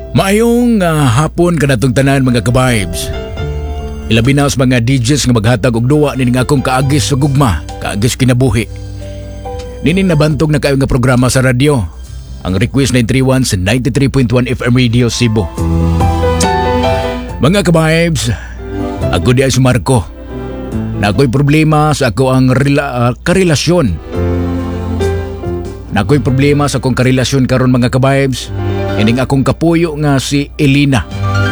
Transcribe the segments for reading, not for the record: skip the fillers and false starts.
Maayong hapon kanatong tanan mga ka-vibes. Ilabi na sa mga DJs nga maghatag og duwa ning akong kaagis sa gugma, kaagis kinabuhi. Nining nabantog na kayo nga programa sa radyo. Ang request 931 sa 93.1 FM Radio Cebu. Mga ka-vibes, ako di ay si Marco. Na ako'y problema sa ako ang karelasyon. Na ako'y problema sa akong karelasyon karon mga ka-vibes. Ining akong kapuyo nga si Elina.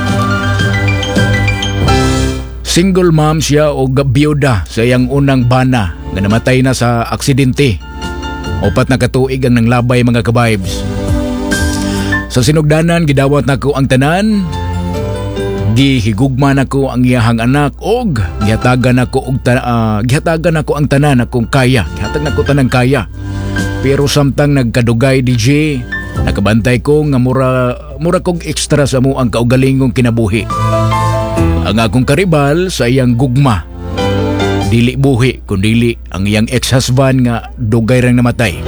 Single mom siya o biyuda sa iyang unang bana nga namatay na sa aksidente. 4 na katuig ang nanglabay mga ka-vibes. Sa sinugdanan gidawat nako ang tanan. Gihigugma nako ang iyahang anak og gihatagan nako ang tanan akong kaya. Gihatag nako tanang kaya. Pero samtang nagkadugay DJ, nakabantay ko nga mura kong extra sa mo ang kaugalingong kinabuhi. Ang akong karibal sa iyang gugma, dili buhi kundili ang iyang ex-husband nga dugay rang namatay.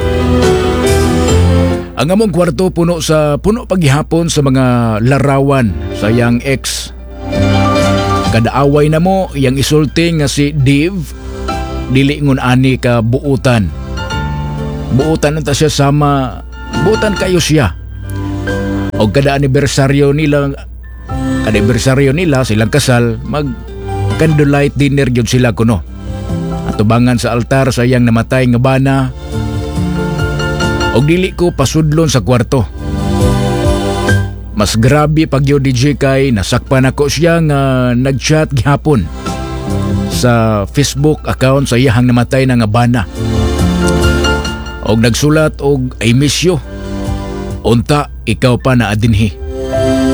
Ang among kwarto puno paghihapon sa mga larawan sa iyang ex. Kadaaway na mo iyang isulti nga si Div, dili ngun ani ka buutan. Buutan ta siya sama. Butan kayo siya. O kada anibersaryo nila silang kasal, mag candlelight dinner gyud sila kuno. Atubangan sa altar sa iyang namatay nga bana. Og dili ko pasudlon sa kwarto. Mas grabe pag yo DJ kay nasakpan ako siya nga nagchat gihapon sa Facebook account sa iyang namatay na nga bana. Og nagsulat og I miss you. Unta ikaw pa na adinhi.